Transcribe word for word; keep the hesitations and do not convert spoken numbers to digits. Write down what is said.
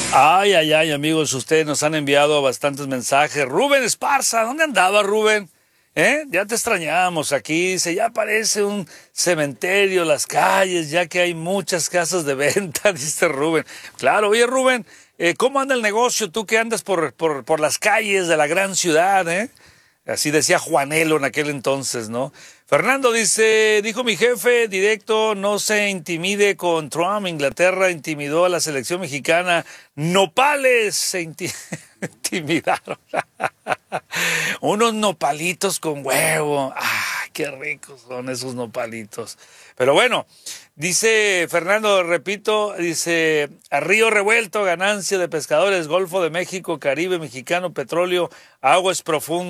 Ay, ay, ay, amigos, ustedes nos han enviado bastantes mensajes. Rubén Esparza, ¿dónde andaba Rubén? ¿Eh? Ya te extrañamos aquí, dice, ya parece un cementerio, las calles, ya que hay muchas casas de venta, dice Rubén. Claro, oye Rubén, eh, ¿cómo anda el negocio? Tú que andas por, por, por las calles de la gran ciudad, ¿eh? Así decía Juanelo en aquel entonces, ¿no? Fernando dice, dijo mi jefe directo, no se intimide con Trump. Inglaterra intimidó a la selección mexicana. Nopales se inti- intimidaron. Unos nopalitos con huevo. ¡Ah, qué ricos son esos nopalitos! Pero bueno, dice Fernando, repito, dice, a río revuelto, ganancia de pescadores, Golfo de México, Caribe mexicano, petróleo, aguas profundas.